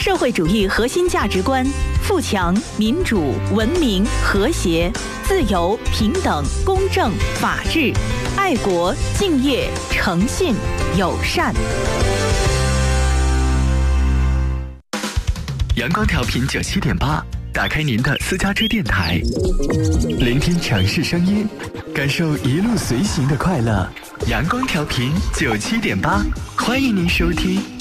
社会主义核心价值观：富强、民主、文明、和谐、自由、平等、公正、法治、爱国、敬业、诚信、友善。 阳光调频97.8，打开您的私家车电台，聆听城市声音，感受一路随行的快乐。阳光调频97.8，欢迎您收听。